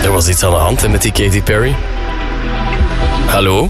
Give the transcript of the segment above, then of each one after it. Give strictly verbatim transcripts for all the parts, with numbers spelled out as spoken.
Er was iets aan de hand hè, met die Katy Perry. Hallo?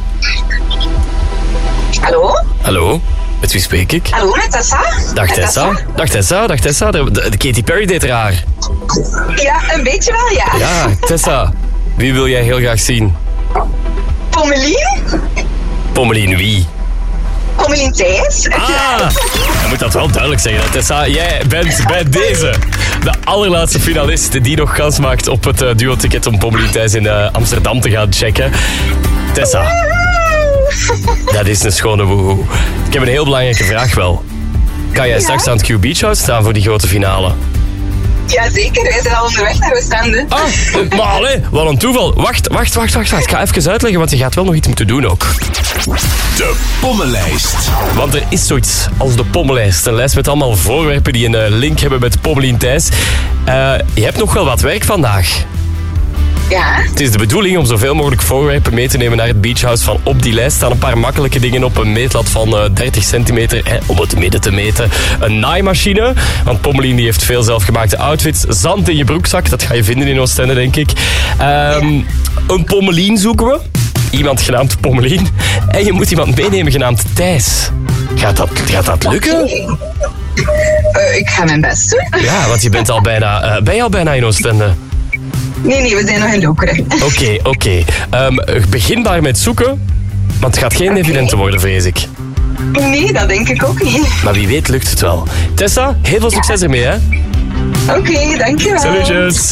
Hallo? Hallo? Met wie spreek ik? Hallo, met Tessa? Dag Met Tessa. Dag Tessa, dag Tessa. De, de, de Katy Perry deed raar. Ja, een beetje wel, ja. Ja, Tessa. Wie wil jij heel graag zien? Pommelien? Pommelien wie? Pommelien Thijs? Ah, je moet dat wel duidelijk zeggen. Hè, Tessa, jij bent bij deze de allerlaatste finalist die nog kans maakt op het uh, duo-ticket om Pommelien Thijs in uh, Amsterdam te gaan checken. Tessa, dat is een schone woehoe. Ik heb een heel belangrijke vraag wel. Kan jij Ja? straks aan het Q Beach House staan voor die grote finale? Jazeker, wij zijn al onderweg naar Oostende. Ah, maar allee, wat een toeval. Wacht, wacht, wacht, wacht. Ik ga even uitleggen, want je gaat wel nog iets moeten doen ook. De Pommenlijst. Want er is zoiets als de Pommenlijst. Een lijst met allemaal voorwerpen die een uh, link hebben met Pommelien Thijs. Uh, je hebt nog wel wat werk vandaag. Ja? Het is de bedoeling om zoveel mogelijk voorwerpen mee te nemen naar het beachhouse. Van op die lijst staan een paar makkelijke dingen op. Een meetlat van uh, dertig centimeter, eh, om het midden te meten. Een naaimachine, want Pommelien die heeft veel zelfgemaakte outfits. Zand in je broekzak, dat ga je vinden in Oostende, denk ik. Um, ja. Een Pommelien zoeken we. Iemand genaamd Pommelien. En je moet iemand meenemen genaamd Thijs. Gaat dat, gaat dat lukken? Okay. Uh, ik ga mijn best doen. Ja, want je bent al bijna, uh, ben je al bijna in Oostende? Nee, nee, we zijn nog in Lokeren. Oké, okay, oké. Okay. Um, begin maar met zoeken, want het gaat geen okay. evidente worden, vrees ik. Nee, dat denk ik ook niet. Maar wie weet lukt het wel. Tessa, heel veel succes ja. ermee, hè? Oké, okay, dankjewel. Salutjes.